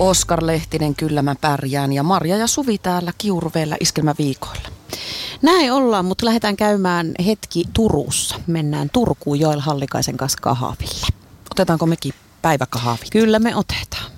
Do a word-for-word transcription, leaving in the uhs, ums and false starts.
Oskar Lehtinen, kyllä mä pärjään ja Marja ja Suvi täällä Kiuruveellä iskelmäviikoilla. Näin ollaan, mutta lähdetään käymään hetki Turussa. Mennään Turkuun Joel Hallikaisen kanssa kahville. Otetaanko mekin päiväkahvit? Kyllä me otetaan.